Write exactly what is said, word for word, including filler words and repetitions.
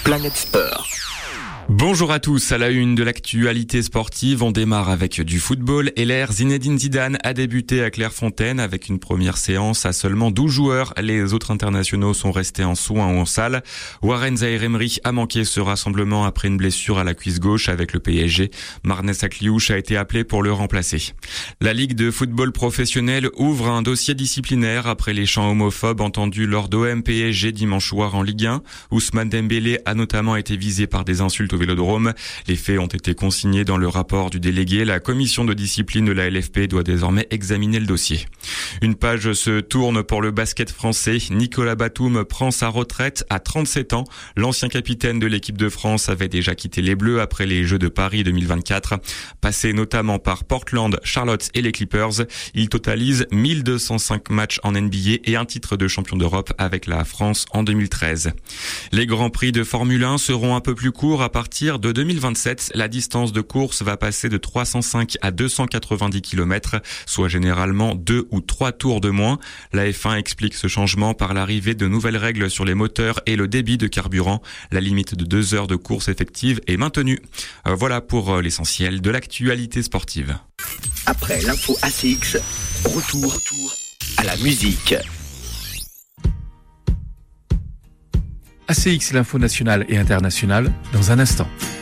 Planète Sport. Bonjour à tous, à la une de l'actualité sportive, on démarre avec du football et l'ère Zinedine Zidane a débuté à Clairefontaine avec une première séance à seulement douze joueurs. Les autres internationaux sont restés en soins ou en salle. Warren Zaïre-Emery a manqué ce rassemblement après une blessure à la cuisse gauche avec le P S G. Marnès Akliouche a été appelé pour le remplacer. La Ligue de football professionnel ouvre un dossier disciplinaire après les chants homophobes entendus lors d'O M P S G dimanche soir en Ligue un. Ousmane Dembélé a notamment été visé par des insultes au Vélodrome. Les faits ont été consignés dans le rapport du délégué. La commission de discipline de la L F P doit désormais examiner le dossier. Une page se tourne pour le basket français. Nicolas Batum prend sa retraite à trente-sept ans. L'ancien capitaine de l'équipe de France avait déjà quitté les Bleus après les Jeux de Paris deux mille vingt-quatre. Passé notamment par Portland, Charlotte et les Clippers, il totalise mille deux cent cinq matchs en N B A et un titre de champion d'Europe avec la France en deux mille treize. Les Grands Prix de Formule un seront un peu plus courts à partir de deux mille vingt-sept. La distance de course va passer de trois cent cinq à deux cent quatre-vingt-dix kilomètres, soit généralement deux ou trois tours de moins. La F un explique ce changement par l'arrivée de nouvelles règles sur les moteurs et le débit de carburant. La limite de deux heures de course effective est maintenue. Euh, voilà pour l'essentiel de l'actualité sportive. Après l'info A C X, retour, retour à la musique. A C X, l'info nationale et internationale, dans un instant.